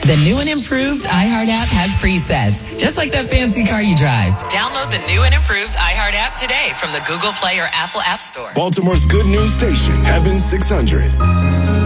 The new and improved iHeart app has presets, just like that fancy car you drive. Download the new and improved iHeart app today from the Google Play or Apple App Store. Baltimore's good news station, Heaven 600.